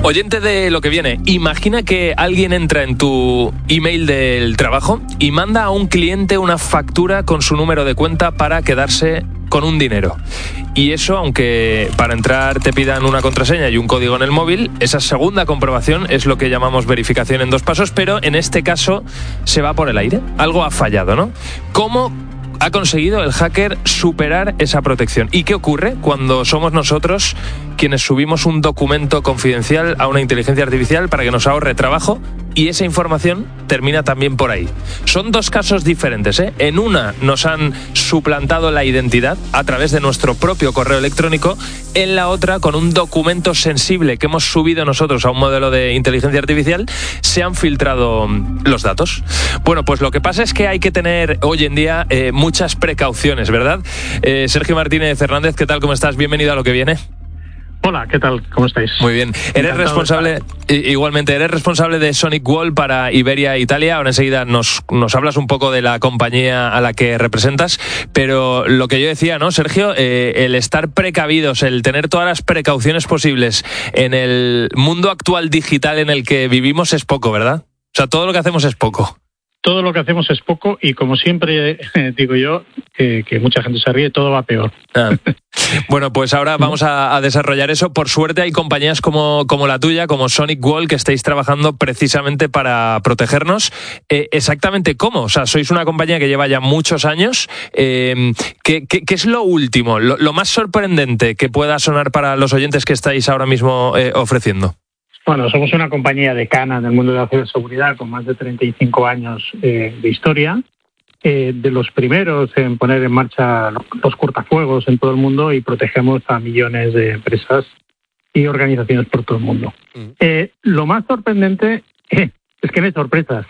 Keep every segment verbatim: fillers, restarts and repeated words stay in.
Oyente de lo que viene, imagina que alguien entra en tu email del trabajo y manda a un cliente una factura con su número de cuenta para quedarse con un dinero. Y eso, aunque para entrar te pidan una contraseña y un código en el móvil, esa segunda comprobación es lo que llamamos verificación en dos pasos, pero en este caso se va por el aire. Algo ha fallado, ¿no? ¿Cómo ha conseguido el hacker superar esa protección? ¿Y qué ocurre cuando somos nosotros quienes subimos un documento confidencial a una inteligencia artificial para que nos ahorre trabajo y esa información termina también por ahí? Son dos casos diferentes, ¿eh? En una nos han suplantado la identidad a través de nuestro propio correo electrónico, en la otra, con un documento sensible que hemos subido nosotros a un modelo de inteligencia artificial, se han filtrado los datos. Bueno, pues lo que pasa es que hay que tener hoy en día eh, muchas precauciones, ¿verdad? Eh, Sergio Martínez Hernández, ¿qué tal? ¿Cómo estás? Bienvenido a Lo que viene. Hola, ¿qué tal? ¿Cómo estáis? Muy bien. Eres responsable, igualmente, eres responsable de SonicWall para Iberia Italia. Ahora enseguida nos, nos hablas un poco de la compañía a la que representas, pero lo que yo decía, ¿no, Sergio? Eh, el estar precavidos, el tener todas las precauciones posibles en el mundo actual digital en el que vivimos es poco, ¿verdad? O sea, todo lo que hacemos es poco. Todo lo que hacemos es poco y, como siempre eh, digo yo, que, que mucha gente se ríe, todo va peor. Ah. Bueno, pues ahora vamos a, a desarrollar eso. Por suerte hay compañías como, como la tuya, como SonicWall, que estáis trabajando precisamente para protegernos. Eh, ¿Exactamente cómo? O sea, sois una compañía que lleva ya muchos años. Eh, ¿qué, qué, ¿Qué es lo último, lo, lo más sorprendente que pueda sonar para los oyentes que estáis ahora mismo eh, ofreciendo? Bueno, somos una compañía decana en el mundo de la ciberseguridad con más de treinta y cinco años eh, de historia, eh, de los primeros en poner en marcha los cortafuegos en todo el mundo, y protegemos a millones de empresas y organizaciones por todo el mundo. Mm. Eh, lo más sorprendente eh, es que no hay sorpresas,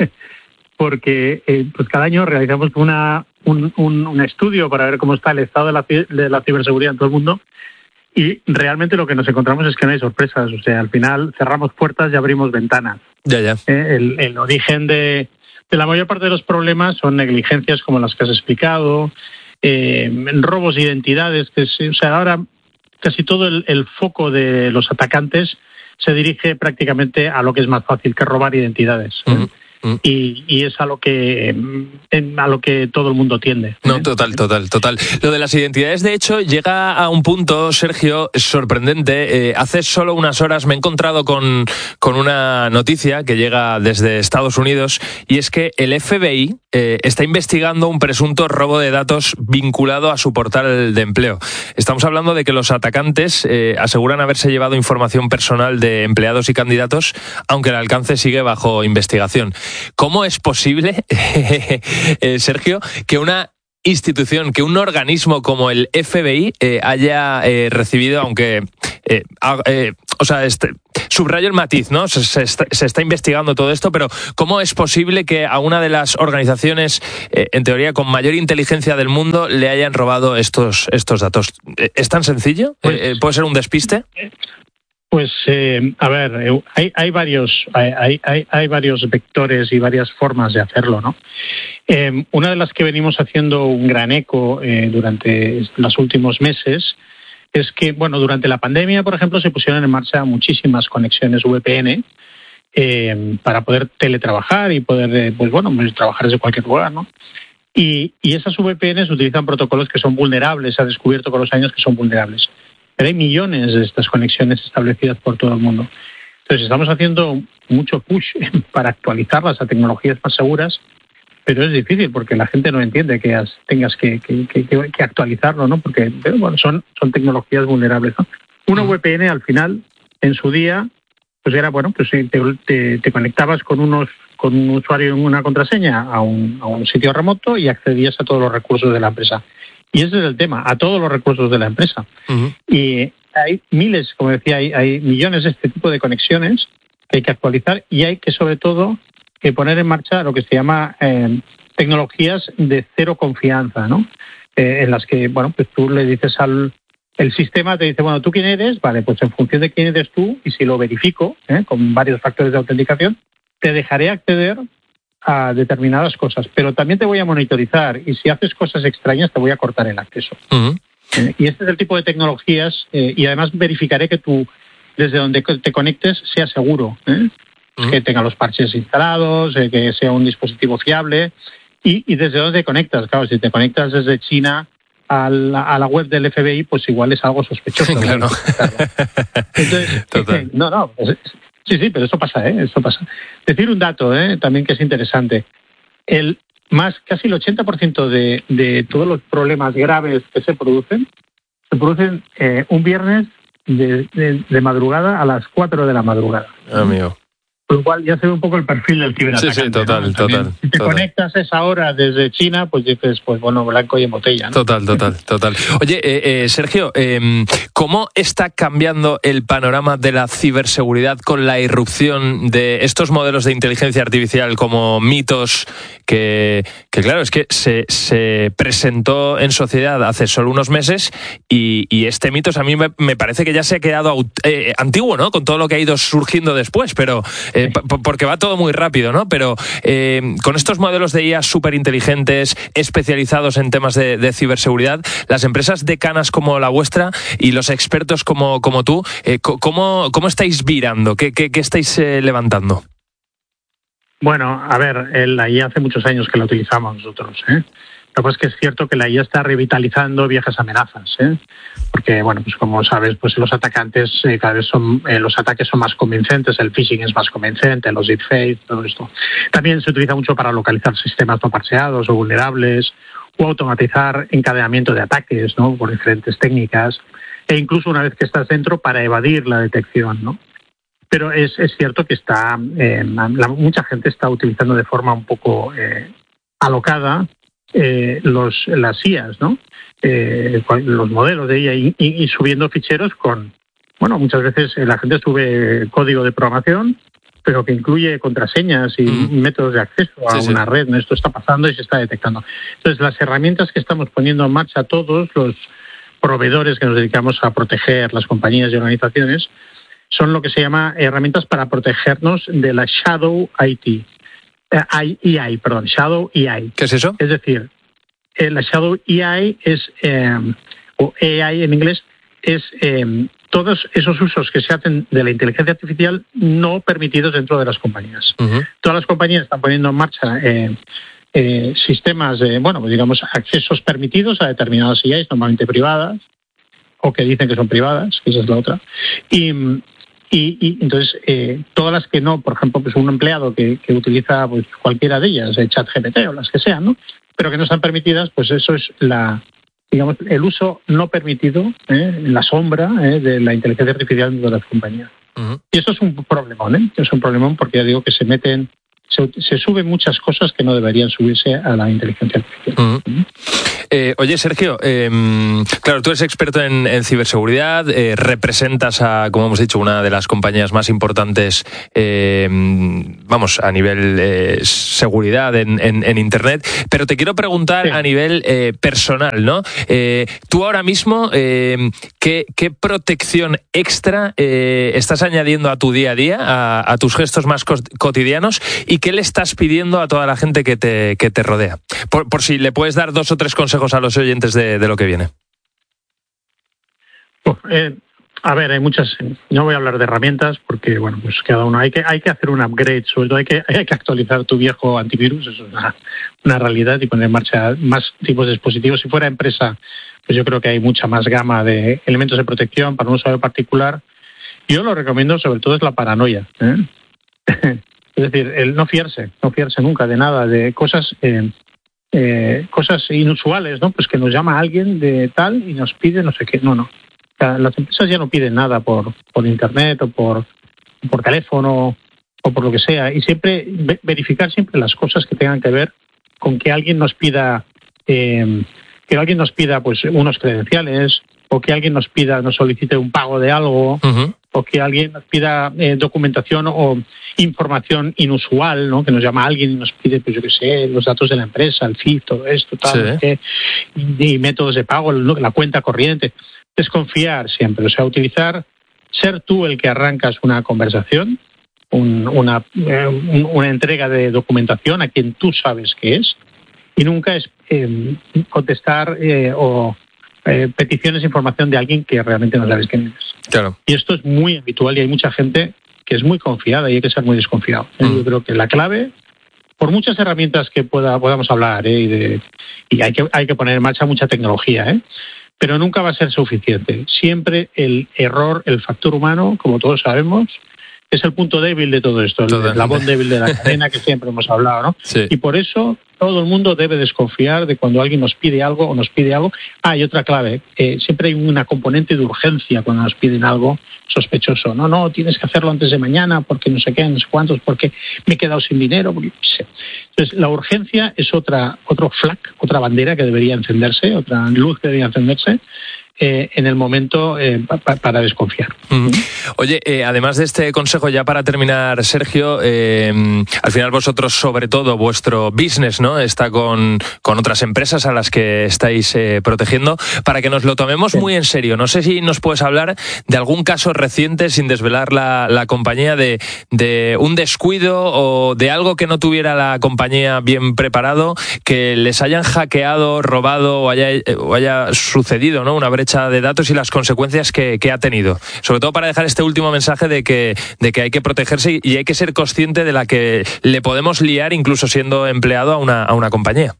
porque eh, pues cada año realizamos una, un, un, un estudio para ver cómo está el estado de la, de la ciberseguridad en todo el mundo. Y realmente lo que nos encontramos es que no hay sorpresas. O sea, al final cerramos puertas y abrimos ventanas. Ya, ya. Eh, el, el origen de, de la mayor parte de los problemas son negligencias como las que has explicado, eh, robos de identidades. Que se, o sea, ahora casi todo el, el foco de los atacantes se dirige prácticamente a lo que es más fácil, que robar identidades. Uh-huh. ¿eh? Y, y es a lo que a lo que todo el mundo tiende. No, total, total, total. Lo de las identidades, de hecho, llega a un punto, Sergio, sorprendente. Eh, hace solo unas horas me he encontrado con, con una noticia que llega desde Estados Unidos, y es que el F B I eh, está investigando un presunto robo de datos vinculado a su portal de empleo. Estamos hablando de que los atacantes eh, aseguran haberse llevado información personal de empleados y candidatos, aunque el alcance sigue bajo investigación. ¿Cómo es posible, eh, Sergio, que una institución, que un organismo como el F B I eh, haya eh, recibido, aunque, eh, eh, o sea, este, subrayo el matiz, ¿no? Se, se, está, se está investigando todo esto, pero ¿cómo es posible que a una de las organizaciones, eh, en teoría, con mayor inteligencia del mundo, le hayan robado estos, estos datos? ¿Es tan sencillo? Pues, eh, ¿Puede ser un despiste? Pues, eh, a ver, eh, hay, hay varios hay, hay, hay varios vectores y varias formas de hacerlo, ¿no? Eh, una de las que venimos haciendo un gran eco eh, durante los últimos meses es que, bueno, durante la pandemia, por ejemplo, se pusieron en marcha muchísimas conexiones V P N eh, para poder teletrabajar y poder, eh, pues bueno, pues, trabajar desde cualquier lugar, ¿no? Y, y esas V P Ns utilizan protocolos que son vulnerables, se ha descubierto con los años que son vulnerables. Pero hay millones de estas conexiones establecidas por todo el mundo. Entonces estamos haciendo mucho push para actualizarlas a tecnologías más seguras, pero es difícil porque la gente no entiende que tengas que, que, que, que actualizarlo, ¿no? Porque bueno, son, son tecnologías vulnerables, ¿no? Una V P N al final, en su día, pues era, bueno, pues te, te, te conectabas con unos con un usuario y una contraseña a un, a un sitio remoto y accedías a todos los recursos de la empresa. Y ese es el tema, a todos los recursos de la empresa. Uh-huh. Y hay miles, como decía, hay, hay millones de este tipo de conexiones que hay que actualizar, y hay que, sobre todo, que poner en marcha lo que se llama eh, tecnologías de cero confianza, ¿no? Eh, en las que, bueno, pues tú le dices al el sistema, te dice, bueno, ¿tú quién eres? Vale, pues en función de quién eres tú, y si lo verifico, ¿eh? con varios factores de autenticación, te dejaré acceder a determinadas cosas, pero también te voy a monitorizar, y si haces cosas extrañas te voy a cortar el acceso. Uh-huh. Eh, y este es el tipo de tecnologías, eh, y además verificaré que tu desde donde te conectes sea seguro, ¿eh? Uh-huh. Que tenga los parches instalados, eh, que sea un dispositivo fiable y, y desde donde te conectas. Claro, si te conectas desde China a la, a la web del F B I, pues igual es algo sospechoso. Claro. Entonces, Total. no, no, pues, sí, sí, pero eso pasa, ¿eh? Eso pasa. Decir un dato, ¿eh? También que es interesante. El más, casi el ochenta por ciento de, de todos los problemas graves que se producen, se producen eh, un viernes de, de, de madrugada a las cuatro de la madrugada. Amigo. Por lo cual ya se ve un poco el perfil del ciberatacante. Sí, sí, total, ¿no? total. Si te total. conectas a esa hora desde China, pues dices, pues bueno, blanco y en botella, ¿no? Total, total, total. Oye, eh, eh, Sergio, eh, ¿cómo está cambiando el panorama de la ciberseguridad con la irrupción de estos modelos de inteligencia artificial como mitos que, que claro, es que se, se presentó en sociedad hace solo unos meses y, y este mitos a mí me, me parece que ya se ha quedado eh, antiguo, ¿no? Con todo lo que ha ido surgiendo después, pero eh, p- porque va todo muy rápido, ¿no? Pero eh, con estos modelos de I A súper inteligentes, especializados en temas de, de ciberseguridad, las empresas decanas como la vuestra y los expertos como, como tú, eh, ¿cómo, ¿cómo estáis virando? ¿Qué, qué, qué estáis eh, levantando? Bueno, a ver, la I A hace muchos años que la utilizamos nosotros, ¿eh? Lo que pasa es que es cierto que la I A está revitalizando viejas amenazas, ¿eh? Porque, bueno, pues como sabes, pues los atacantes eh, cada vez son, eh, los ataques son más convincentes, el phishing es más convincente, los deepfakes, todo esto. También se utiliza mucho para localizar sistemas no parcheados o vulnerables, o automatizar encadenamiento de ataques, ¿no? Por diferentes técnicas, e incluso una vez que estás dentro para evadir la detección, ¿no? Pero es, es cierto que está eh, la, mucha gente está utilizando de forma un poco eh, alocada eh, los, las I As, ¿no? Eh, los modelos de I A y, y, y subiendo ficheros con, bueno, muchas veces la gente sube código de programación, pero que incluye contraseñas y mm. métodos de acceso a sí, una sí. red, ¿no? Esto está pasando y se está detectando. Entonces, las herramientas que estamos poniendo en marcha todos los proveedores que nos dedicamos a proteger las compañías y organizaciones son lo que se llama herramientas para protegernos de la Shadow I T. Eh, A I, perdón, Shadow A I. ¿Qué es eso? Es decir, eh, la Shadow A I es, eh, o A I en inglés, es eh, todos esos usos que se hacen de la inteligencia artificial no permitidos dentro de las compañías. Uh-huh. Todas las compañías están poniendo en marcha eh, eh, sistemas de, bueno, pues digamos, accesos permitidos a determinadas I As, normalmente privadas, o que dicen que son privadas, que esa es la otra. Y, y, y entonces, eh, todas las que no, por ejemplo, pues un empleado que, que utiliza pues cualquiera de ellas, eh, ChatGPT o las que sean, ¿no? Pero que no están permitidas, pues eso es la, digamos, el uso no permitido, ¿eh? En la sombra, ¿eh? De la inteligencia artificial de las compañías. Uh-huh. Y eso es un problemón, ¿eh? Es un problemón porque ya digo que se meten, se, se suben muchas cosas que no deberían subirse a la inteligencia artificial. Uh-huh. Uh-huh. Eh, oye, Sergio, eh, claro, tú eres experto en, en ciberseguridad, eh, representas a, como hemos dicho, una de las compañías más importantes, eh, vamos, a nivel eh, seguridad en, en, en Internet, pero te quiero preguntar sí. a nivel eh, personal, ¿no? Eh, tú ahora mismo, eh, ¿qué, ¿qué protección extra eh, estás añadiendo a tu día a día, a, a tus gestos más co- cotidianos, y qué le estás pidiendo a toda la gente que te, que te rodea? Por, por si le puedes dar dos o tres consejos a los oyentes de, de lo que viene. Pues, eh, a ver, hay muchas. No voy a hablar de herramientas porque, bueno, pues cada uno hay que hay que hacer un upgrade, sobre todo hay que hay que actualizar tu viejo antivirus, eso es una, una realidad, y poner en marcha más tipos de dispositivos. Si fuera empresa, pues yo creo que hay mucha más gama de elementos de protección para un usuario particular. Yo lo recomiendo, sobre todo, es la paranoia, ¿eh? Es decir, el no fiarse, no fiarse nunca de nada, de cosas. Eh, Eh, cosas inusuales, ¿no? Pues que nos llama alguien de tal y nos pide no sé qué. No, no. O sea, las empresas ya no piden nada por, por internet o por, por teléfono o por lo que sea. Y siempre verificar siempre las cosas que tengan que ver con que alguien nos pida eh, que alguien nos pida pues unos credenciales, o que alguien nos pida, nos solicite un pago de algo, uh-huh. o que alguien nos pida eh, documentación o información inusual, ¿no? Que nos llama alguien y nos pide, pues yo qué sé, los datos de la empresa, el F I F, todo esto, tal, sí. no sé, y, y métodos de pago, la cuenta corriente. Desconfiar siempre, o sea, utilizar, ser tú el que arrancas una conversación, un, una, eh, un, una entrega de documentación a quien tú sabes que es, y nunca es eh, contestar eh, o eh, peticiones de información de alguien que realmente no sabes quién es. Claro. Y esto es muy habitual y hay mucha gente que es muy confiada y hay que ser muy desconfiado. ¿eh? Mm. Yo creo que la clave, por muchas herramientas que pueda, podamos hablar, ¿eh? y, de, y hay que hay que poner en marcha mucha tecnología, ¿eh? pero nunca va a ser suficiente. Siempre el error, el factor humano, como todos sabemos, es el punto débil de todo esto, el eslabón débil de la cadena que siempre hemos hablado, ¿no? Sí. Y por eso todo el mundo debe desconfiar de cuando alguien nos pide algo o nos pide algo. Ah, y otra clave, eh, siempre hay una componente de urgencia cuando nos piden algo sospechoso. No, no, tienes que hacerlo antes de mañana porque no sé qué, no sé cuántos, porque me he quedado sin dinero. Porque... Entonces, la urgencia es otra otro flag, otra bandera que debería encenderse, otra luz que debería encenderse. Eh, en el momento eh, pa, pa, para desconfiar. Mm. Oye, eh, además de este consejo, ya para terminar, Sergio, eh, al final vosotros, sobre todo, vuestro business, ¿no?, está con, con otras empresas a las que estáis eh, protegiendo, para que nos lo tomemos sí. muy en serio. No sé si nos puedes hablar de algún caso reciente, sin desvelar la, la compañía, de, de un descuido o de algo que no tuviera la compañía bien preparado, que les hayan hackeado, robado o haya, o haya sucedido, ¿no?, una brecha de datos y las consecuencias que, que ha tenido. Sobre todo para dejar este último mensaje de que, de que hay que protegerse y hay que ser consciente de la que le podemos liar incluso siendo empleado a una, a una compañía.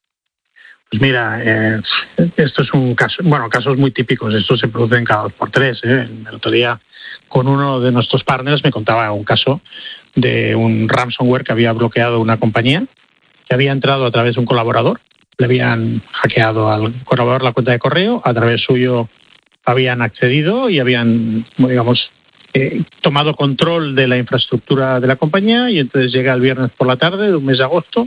Pues mira, eh, esto es un caso, bueno, casos muy típicos, esto se producen cada dos por tres. ¿eh? El otro día con uno de nuestros partners me contaba un caso de un ransomware que había bloqueado una compañía, que había entrado a través de un colaborador. Le habían hackeado al colaborador la cuenta de correo, a través suyo habían accedido y habían, digamos, eh, tomado control de la infraestructura de la compañía, y entonces llega el viernes por la tarde de un mes de agosto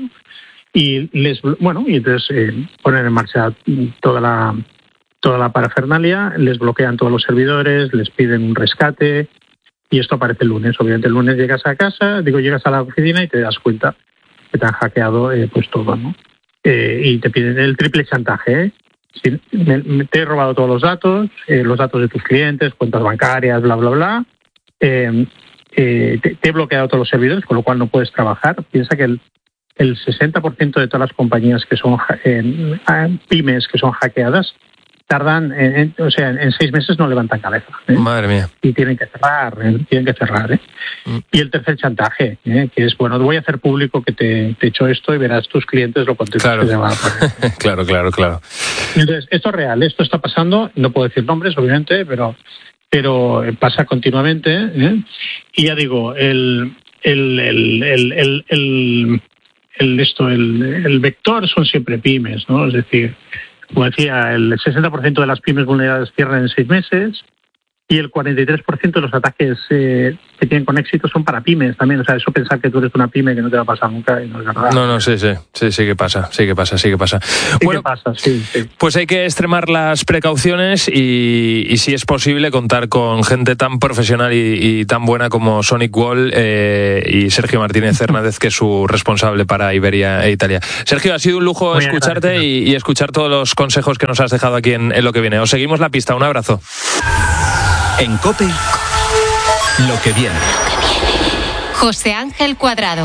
y les, bueno, y entonces eh, ponen en marcha toda la toda la parafernalia, les bloquean todos los servidores, les piden un rescate, y esto aparece el lunes. Obviamente el lunes llegas a casa, digo, llegas a la oficina y te das cuenta que te han hackeado eh, pues todo, ¿no? Eh, y te piden el triple chantaje. ¿eh? Si me, me, te he robado todos los datos, eh, los datos de tus clientes, cuentas bancarias, bla, bla, bla. Eh, eh, te, te he bloqueado todos los servidores, con lo cual no puedes trabajar. Piensa que el, el sesenta por ciento de todas las compañías que son eh, pymes que son hackeadas tardan, en, en, o sea, en seis meses no levantan cabeza. ¿eh? Madre mía. Y tienen que cerrar, ¿eh? tienen que cerrar. ¿eh? Mm. Y el tercer chantaje, ¿eh? que es, bueno, voy a hacer público que te, te he hecho esto y verás tus clientes lo contentos claro. que te van a poner. claro, claro, claro. Entonces, esto es real, esto está pasando, no puedo decir nombres, obviamente, pero, pero pasa continuamente. ¿eh? Y ya digo, el, el, el, el, el, el, el, esto, el, el vector son siempre pymes, ¿no? Es decir, como decía, el sesenta por ciento de las pymes vulneradas cierran en seis meses y el cuarenta y tres por ciento de los ataques eh, que tienen con éxito son para pymes también. O sea, eso pensar que tú eres una pyme que no te va a pasar nunca y no es verdad. No, no, sí, sí, sí, sí que pasa, sí que pasa, sí que pasa. Sí bueno, que pasa, sí, sí. Pues hay que extremar las precauciones y, y si es posible contar con gente tan profesional y, y tan buena como Sonic Wall eh, y Sergio Martínez Hernández, que es su responsable para Iberia e Italia. Sergio, ha sido un lujo Muy escucharte y, y escuchar todos los consejos que nos has dejado aquí en, en Lo que viene. Os seguimos la pista, un abrazo. En COPE, Lo que viene. José Ángel Cuadrado.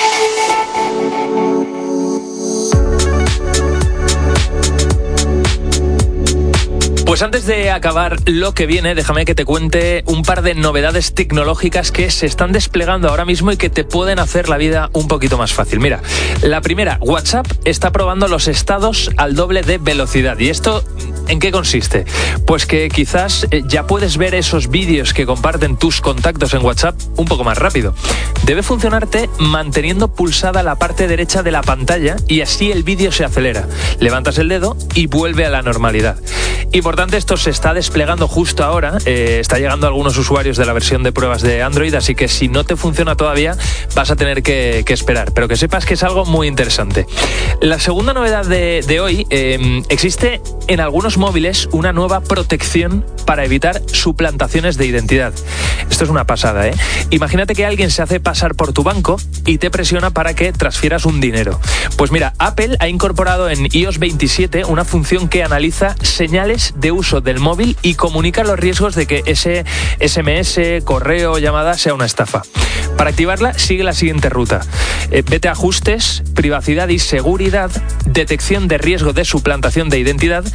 Pues antes de acabar Lo que viene, déjame que te cuente un par de novedades tecnológicas que se están desplegando ahora mismo y que te pueden hacer la vida un poquito más fácil. Mira, la primera, WhatsApp está probando los estados al doble de velocidad. ¿Y esto en qué consiste? Pues que quizás ya puedes ver esos vídeos que comparten tus contactos en WhatsApp un poco más rápido. Debe funcionarte manteniendo pulsada la parte derecha de la pantalla y así el vídeo se acelera. Levantas el dedo y vuelve a la normalidad. Importante, esto se está desplegando justo ahora, eh, está llegando a algunos usuarios de la versión de pruebas de Android, así que si no te funciona todavía vas a tener que, que esperar, pero que sepas que es algo muy interesante. La segunda novedad de, de hoy, eh, existe en algunos móviles una nueva protección para evitar suplantaciones de identidad. Esto es una pasada, ¿eh? Imagínate que alguien se hace pasar por tu banco y te presiona para que transfieras un dinero. Pues mira, Apple ha incorporado en i o ese veintisiete una función que analiza señales de uso del móvil y comunica los riesgos de que ese ese eme ese, correo o llamada sea una estafa. Para activarla, sigue la siguiente ruta. Eh, vete a ajustes, privacidad y seguridad, detección de riesgo de suplantación de identidad y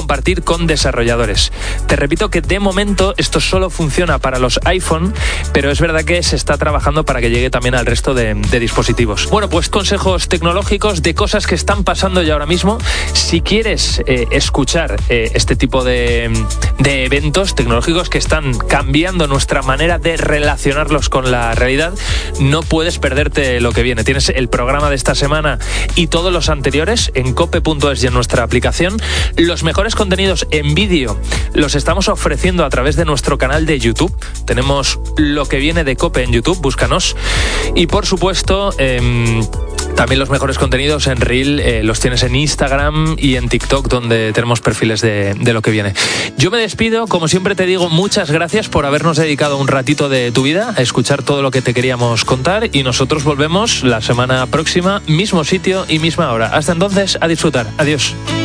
compartir con desarrolladores. Te repito que de momento esto solo funciona para los iPhone, pero es verdad que se está trabajando para que llegue también al resto de, de dispositivos. Bueno, pues consejos tecnológicos de cosas que están pasando ya ahora mismo. Si quieres eh, escuchar eh, este tipo de, de eventos tecnológicos que están cambiando nuestra manera de relacionarlos con la realidad, no puedes perderte lo que viene. Tienes el programa de esta semana y todos los anteriores en cope punto es y en nuestra aplicación. Los mejores contenidos en vídeo los estamos ofreciendo a través de nuestro canal de YouTube. Tenemos lo que viene de COPE en YouTube, búscanos. Y por supuesto, eh, también los mejores contenidos en Reel eh, los tienes en Instagram y en TikTok, donde tenemos perfiles de, de lo que viene. Yo me despido, como siempre te digo, muchas gracias por habernos dedicado un ratito de tu vida a escuchar todo lo que te queríamos contar, y nosotros volvemos la semana próxima, mismo sitio y misma hora. Hasta entonces, a disfrutar. Adiós.